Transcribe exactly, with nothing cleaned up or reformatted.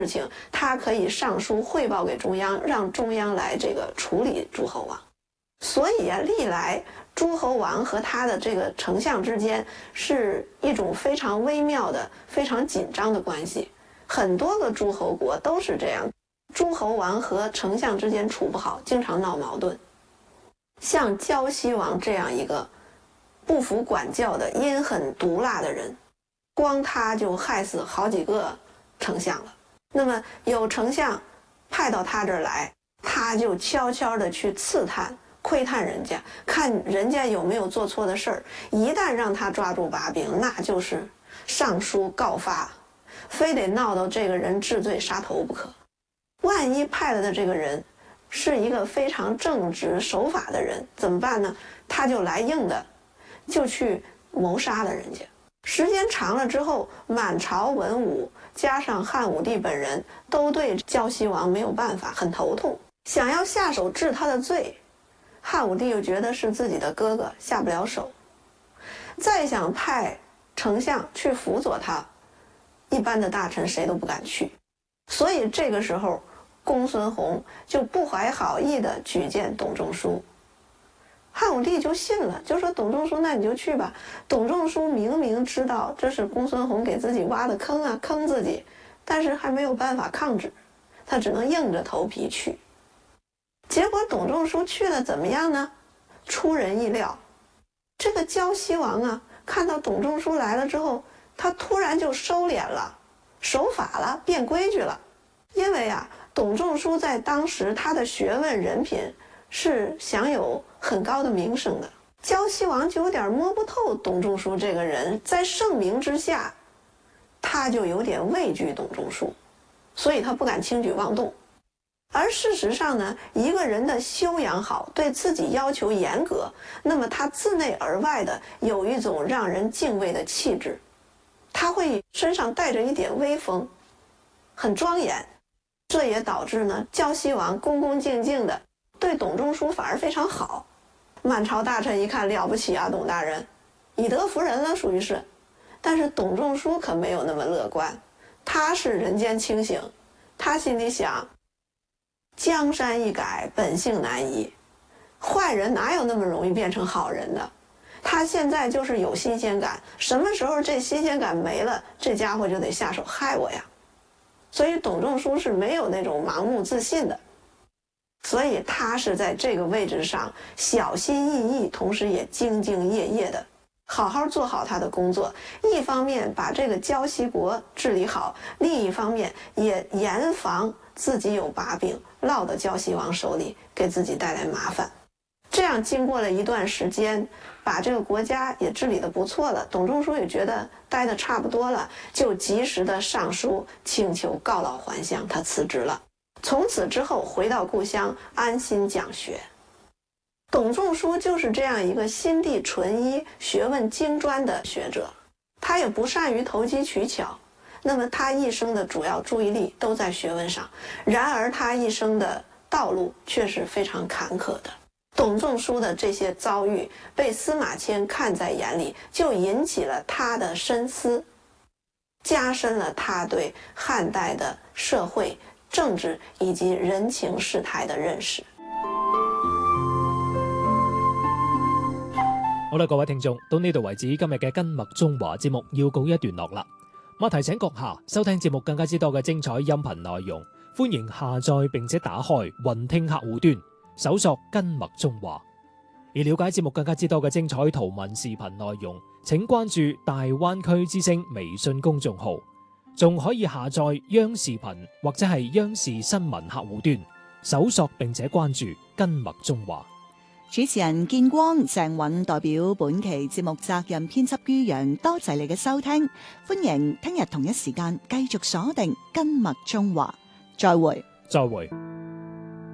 事情，他可以上书汇报给中央，让中央来这个处理诸侯王。所以啊，历来诸侯王和他的这个丞相之间是一种非常微妙的、非常紧张的关系。很多个诸侯国都是这样，诸侯王和丞相之间处不好，经常闹矛盾。像胶西王这样一个不服管教的阴狠毒辣的人，光他就害死好几个丞相了。那么有丞相派到他这儿来，他就悄悄地去刺探、窥探人家，看人家有没有做错的事儿。一旦让他抓住把柄，那就是上书告发，非得闹到这个人治罪杀头不可。万一派来的这个人是一个非常正直守法的人，怎么办呢？他就来硬的，就去谋杀了人家。时间长了之后，满朝文武加上汉武帝本人都对胶西王没有办法，很头痛，想要下手治他的罪，汉武帝又觉得是自己的哥哥，下不了手，再想派丞相去辅佐他，一般的大臣谁都不敢去。所以这个时候公孙弘就不怀好意地举荐董仲舒，汉武帝就信了，就说董仲舒那你就去吧。董仲舒明明知道这是公孙弘给自己挖的坑啊，坑自己，但是还没有办法抗旨，他只能硬着头皮去。结果董仲舒去了怎么样呢？出人意料，这个胶西王啊，看到董仲舒来了之后，他突然就收敛了，守法了，变规矩了。因为啊，董仲舒在当时他的学问人品是享有很高的名声的，胶西王就有点摸不透董仲舒这个人，在盛名之下，他就有点畏惧董仲舒，所以他不敢轻举妄动。而事实上呢，一个人的修养好，对自己要求严格，那么他自内而外的有一种让人敬畏的气质，他会身上带着一点威风，很庄严。这也导致呢，胶西王恭恭敬敬的，对董仲舒反而非常好。满朝大臣一看了不起啊，董大人以德服人了，属于是。但是董仲舒可没有那么乐观，他是人间清醒，他心里想，江山易改，本性难移，坏人哪有那么容易变成好人的？他现在就是有新鲜感，什么时候这新鲜感没了，这家伙就得下手害我呀。所以董仲舒是没有那种盲目自信的，所以他是在这个位置上小心翼翼，同时也兢兢业业的好好做好他的工作。一方面把这个胶西国治理好，另一方面也严防自己有把柄落到胶西王手里，给自己带来麻烦。这样经过了一段时间，把这个国家也治理得不错了，董仲舒也觉得待得差不多了，就及时的上书请求告老还乡，他辞职了。从此之后回到故乡安心讲学。董仲舒就是这样一个心地纯一、学问精专的学者，他也不善于投机取巧，那么他一生的主要注意力都在学问上，然而他一生的道路却是非常坎坷的。董仲舒的这些遭遇被司马迁看在眼里，就引起了他的深思，加深了他对汉代的社会、政治以及人情世態的認識。 好啦，各位聽眾，到呢度為止，今日嘅根脈中華節目要告一段落啦。我提醒閣下收聽節目更加之多嘅精彩音頻內容，歡迎下載並且打開雲聽客戶端，搜索根脈中華。而了解節目更加之多嘅精彩圖文視頻內容，請關注大灣區之聲微信公眾號，仲可以下載央視頻或者係央視新聞客戶端，搜索並且關注根脈中華。 主持人建光、鄭韻代表本期節目責任編輯于洋，多謝你嘅收聽，歡迎聽日同一時間繼續鎖定根脈中華，再會， 再會。